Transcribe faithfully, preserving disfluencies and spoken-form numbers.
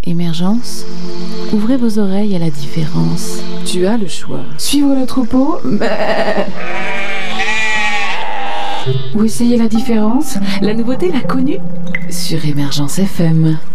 Émergence, ouvrez vos oreilles à la différence. Tu as le choix. Suivre le troupeau ou essayer la différence. La nouveauté, la connue sur Émergence F M.